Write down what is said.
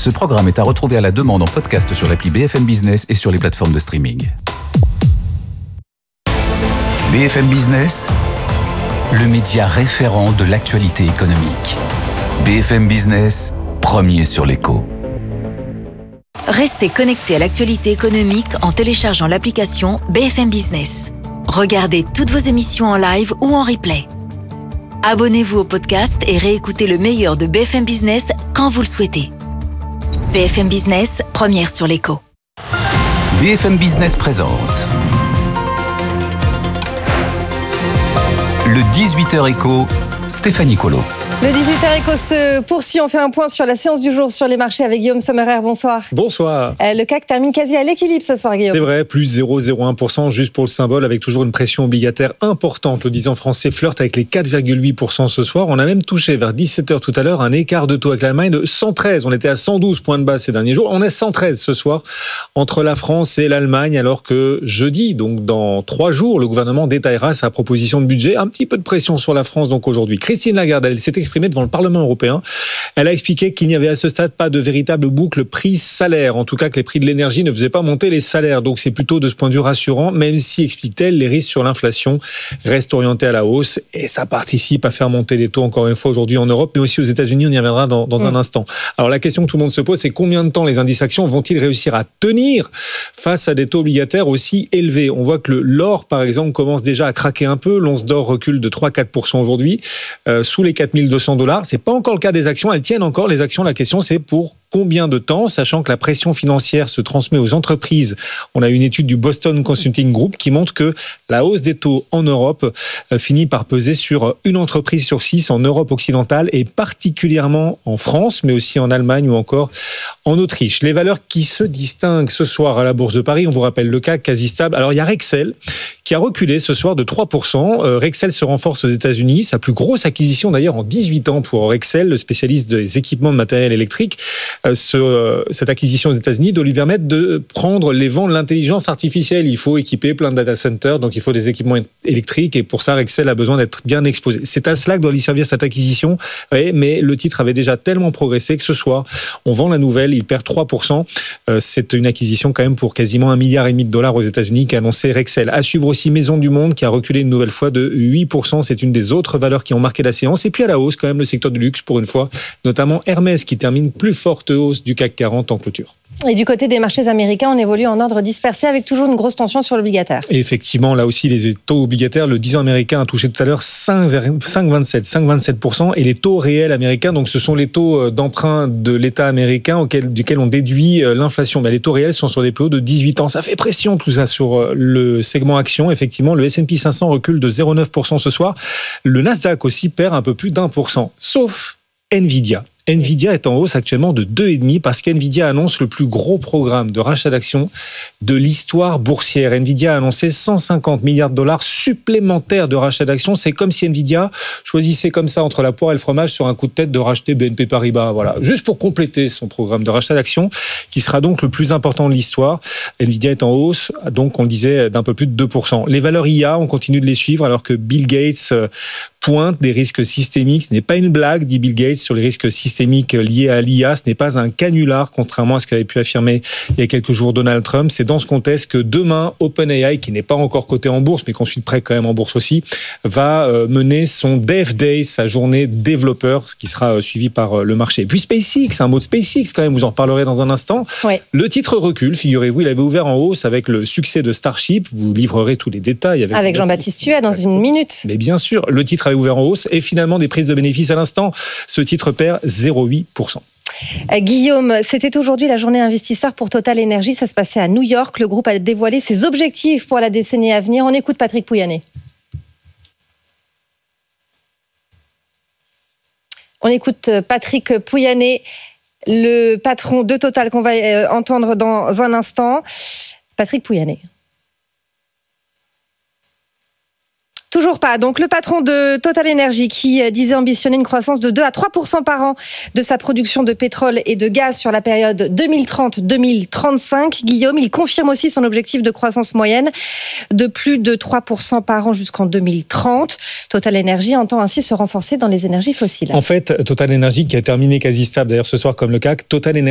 Ce programme est à retrouver à la demande en podcast sur l'appli BFM Business et sur les plateformes de streaming. BFM Business, le média référent de l'actualité économique. BFM Business, premier sur l'écho. Restez connectés à l'actualité économique en téléchargeant l'application BFM Business. Regardez toutes vos émissions en live ou en replay. Abonnez-vous au podcast et réécoutez le meilleur de BFM Business quand vous le souhaitez. BFM Business, première sur l'écho. BFM Business présente le 18h Éco, Stéphanie Colo. Le 18h Éco se poursuit. On fait un point sur la séance du jour sur les marchés avec Guillaume Sommerer. Bonsoir. Bonsoir. Le CAC termine quasi à l'équilibre ce soir, Guillaume. C'est vrai, plus 0,01%, juste pour le symbole, avec toujours une pression obligataire importante. Le 10 ans français flirte avec les 4,8% ce soir. On a même touché vers 17h tout à l'heure un écart de taux avec l'Allemagne de 113. On était à 112 points de base ces derniers jours. On est 113 ce soir entre la France et l'Allemagne, alors que jeudi, donc dans 3 jours, le gouvernement détaillera sa proposition de budget. Un petit peu de pression sur la France donc aujourd'hui. Christine Lagarde, elle s'est exprimée devant le Parlement européen. Elle a expliqué qu'il n'y avait à ce stade pas de véritable boucle prix-salaire. En tout cas, que les prix de l'énergie ne faisaient pas monter les salaires. Donc, c'est plutôt de ce point de vue rassurant, même si, explique-t-elle, les risques sur l'inflation restent orientés à la hausse et ça participe à faire monter les taux, encore une fois, aujourd'hui en Europe, mais aussi aux États-Unis. On y reviendra dans un instant. Alors, la question que tout le monde se pose, c'est combien de temps les indices actions vont-ils réussir à tenir face à des taux obligataires aussi élevés? On voit que l'or, par exemple, commence déjà à craquer un peu. L'once d'or recule de 3-4% aujourd'hui, sous les $4 200. C'est pas encore le cas des actions. Elles tiennent encore, les actions. La question, c'est pour combien de temps, sachant que la pression financière se transmet aux entreprises. On a une étude du Boston Consulting Group qui montre que la hausse des taux en Europe finit par peser sur une entreprise sur 6 en Europe occidentale et particulièrement en France, mais aussi en Allemagne ou encore en Autriche. Les valeurs qui se distinguent ce soir à la Bourse de Paris, on vous rappelle le CAC quasi stable. Alors il y a Rexel qui a reculé ce soir de 3%. Rexel se renforce aux États-Unis. Sa plus grosse acquisition d'ailleurs en 18 ans pour Rexel, le spécialiste des équipements de matériel électrique. Cette acquisition aux États-Unis doit lui permettre de prendre les vents de l'intelligence artificielle. Il faut équiper plein de data centers, donc il faut des équipements électriques et pour ça, Rexel a besoin d'être bien exposé. C'est à cela que doit lui servir cette acquisition, mais le titre avait déjà tellement progressé que ce soir, on vend la nouvelle, il perd 3%. C'est une acquisition quand même pour quasiment $1,5 milliard aux États-Unis qu'a annoncé Rexel. À suivre aussi Maison du Monde qui a reculé une nouvelle fois de 8%. C'est une des autres valeurs qui ont marqué la séance. Et puis à la hausse, quand même, le secteur du luxe pour une fois, notamment Hermès qui termine plus forte hausse du CAC 40 en clôture. Et du côté des marchés américains, on évolue en ordre dispersé avec toujours une grosse tension sur l'obligataire. Et effectivement, là aussi, les taux obligataires, le 10 ans américain a touché tout à l'heure 5,27% et les taux réels américains, donc ce sont les taux d'emprunt de l'État américain duquel on déduit l'inflation. Mais les taux réels sont sur des plus hauts de 18 ans. Ça fait pression tout ça sur le segment action. Effectivement, le S&P 500 recule de 0,9% ce soir. Le Nasdaq aussi perd un peu plus d'1%, sauf Nvidia. Nvidia est en hausse actuellement de 2,5% parce qu'Nvidia annonce le plus gros programme de rachat d'actions de l'histoire boursière. Nvidia a annoncé $150 milliards supplémentaires de rachat d'actions. C'est comme si Nvidia choisissait comme ça entre la poire et le fromage sur un coup de tête de racheter BNP Paribas. Voilà, juste pour compléter son programme de rachat d'actions qui sera donc le plus important de l'histoire. Nvidia est en hausse, donc on le disait, d'un peu plus de 2%. Les valeurs IA, on continue de les suivre alors que Bill Gates pointe des risques systémiques. Ce n'est pas une blague, dit Bill Gates, sur les risques systémiques liés à l'IA. Ce n'est pas un canular, contrairement à ce qu'avait pu affirmer il y a quelques jours Donald Trump. C'est dans ce contexte que demain, OpenAI, qui n'est pas encore coté en bourse, mais qu'on suit de près quand même en bourse aussi, va mener son Dev Day, sa journée développeur, qui sera suivie par le marché. Et puis SpaceX, un mot de SpaceX quand même, vous en reparlerez dans un instant. Ouais. Le titre recule, figurez-vous, il avait ouvert en hausse avec le succès de Starship. Vous livrerez tous les détails. Avec Jean-Baptiste Thuet dans une minute. Mais bien sûr, le titre avait ouvert en hausse et finalement des prises de bénéfices à l'instant. Ce titre perd 0,8%. Guillaume, c'était aujourd'hui la journée investisseur pour Total Energy. Ça se passait à New York. Le groupe a dévoilé ses objectifs pour la décennie à venir. On écoute Patrick Pouyanné. Le patron de Total qu'on va entendre dans un instant. Patrick Pouyanné. Toujours pas. Donc, le patron de Total Energy qui disait ambitionner une croissance de 2 à 3% par an de sa production de pétrole et de gaz sur la période 2030-2035. Guillaume, il confirme aussi son objectif de croissance moyenne de plus de 3% par an jusqu'en 2030. Total Energy entend ainsi se renforcer dans les énergies fossiles. En fait, Total Energy qui a terminé quasi stable d'ailleurs ce soir comme le CAC, Total Energy